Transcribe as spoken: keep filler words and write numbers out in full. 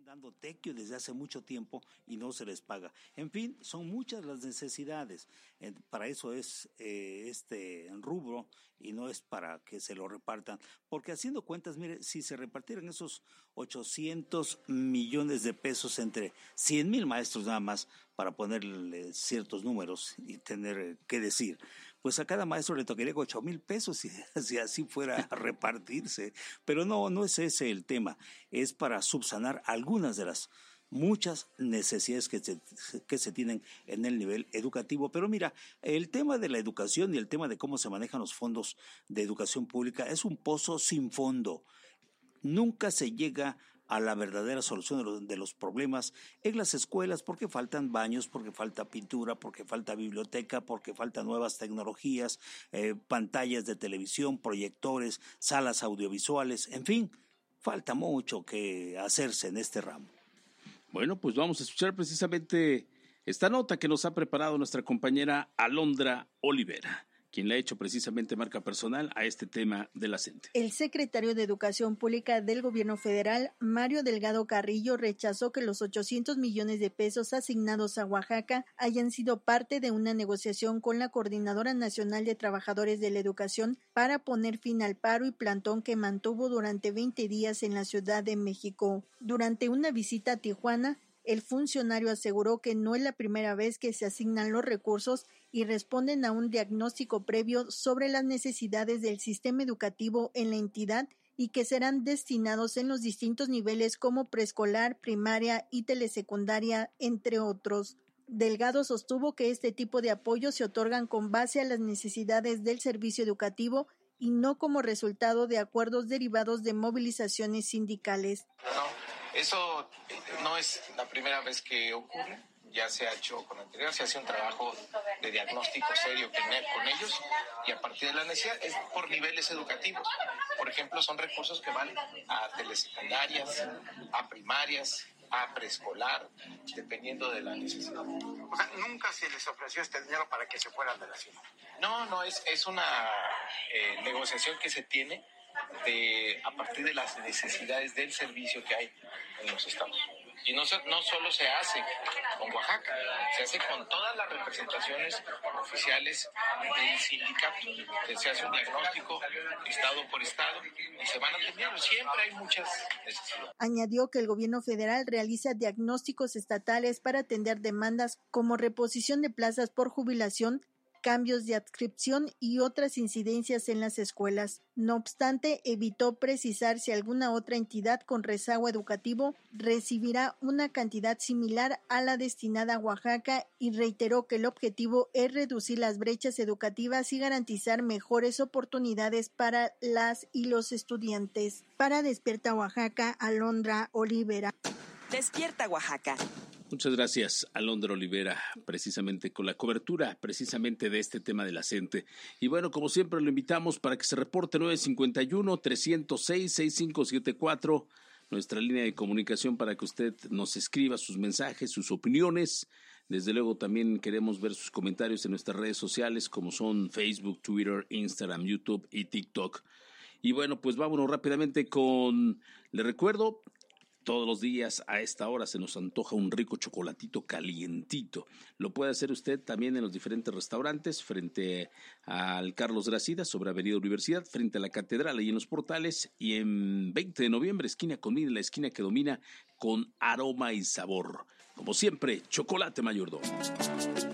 dando tequio desde hace mucho tiempo y no se les paga. En fin, son muchas las necesidades. Eh, para eso es eh, este rubro y no es para que se lo repartan. Porque haciendo cuentas, mire, si se repartieran esos ochocientos millones de pesos entre cien mil maestros nada más, para ponerle ciertos números y tener que decir, pues a cada maestro le tocaría ocho mil pesos si, si así fuera a repartirse. Pero no, no es ese el tema, es para subsanar algunas de las muchas necesidades que se, que se tienen en el nivel educativo. Pero mira, el tema de la educación y el tema de cómo se manejan los fondos de educación pública es un pozo sin fondo. Nunca se llega a la verdadera solución de los, de los problemas en las escuelas, porque faltan baños, porque falta pintura, porque falta biblioteca, porque faltan nuevas tecnologías, eh, pantallas de televisión, proyectores, salas audiovisuales, en fin, falta mucho que hacerse en este ramo. Bueno, pues vamos a escuchar precisamente esta nota que nos ha preparado nuestra compañera Alondra Olivera, quien le ha hecho precisamente marca personal a este tema de la CENTE. El secretario de Educación Pública del Gobierno Federal, Mario Delgado Carrillo, rechazó que los ochocientos millones de pesos asignados a Oaxaca hayan sido parte de una negociación con la Coordinadora Nacional de Trabajadores de la Educación para poner fin al paro y plantón que mantuvo durante veinte días en la Ciudad de México. Durante una visita a Tijuana, el funcionario aseguró que no es la primera vez que se asignan los recursos y responden a un diagnóstico previo sobre las necesidades del sistema educativo en la entidad y que serán destinados en los distintos niveles como preescolar, primaria y telesecundaria, entre otros. Delgado sostuvo que este tipo de apoyos se otorgan con base a las necesidades del servicio educativo y no como resultado de acuerdos derivados de movilizaciones sindicales. No, eso no es la primera vez que ocurre. Ya se ha hecho con anterior, se hace un trabajo de diagnóstico serio con ellos y a partir de la necesidad es por niveles educativos. Por ejemplo, son recursos que van a telesecundarias, a primarias, a preescolar, dependiendo de la necesidad. O sea, nunca se les ofreció este dinero para que se fueran de la ciudad. No, no, es, es una eh, negociación que se tiene de, a partir de las necesidades del servicio que hay en los estados. Y no, no solo se hace con Oaxaca, se hace con todas las representaciones oficiales del sindicato. Se hace un diagnóstico estado por estado y se van atendiendo. Siempre hay muchas necesidades. Añadió que el gobierno federal realiza diagnósticos estatales para atender demandas como reposición de plazas por jubilación, cambios de adscripción y otras incidencias en las escuelas. No obstante, evitó precisar si alguna otra entidad con rezago educativo recibirá una cantidad similar a la destinada a Oaxaca y reiteró que el objetivo es reducir las brechas educativas y garantizar mejores oportunidades para las y los estudiantes. Para Despierta Oaxaca, Alondra Olivera. Despierta Oaxaca. Muchas gracias, Alondra Olivera, precisamente con la cobertura precisamente de este tema de la CENTE. Y bueno, como siempre lo invitamos para que se reporte nueve cinco uno, tres cero seis, seis cinco siete cuatro, nuestra línea de comunicación para que usted nos escriba sus mensajes, sus opiniones. Desde luego también queremos ver sus comentarios en nuestras redes sociales como son Facebook, Twitter, Instagram, YouTube y TikTok. Y bueno, pues vámonos rápidamente con, le recuerdo, todos los días a esta hora se nos antoja un rico chocolatito calientito. Lo puede hacer usted también en los diferentes restaurantes, frente al Carlos Gracida, sobre Avenida Universidad, frente a la Catedral, y en los Portales, y en veinte de noviembre, esquina con la esquina que domina con aroma y sabor. Como siempre, Chocolate Mayordomo.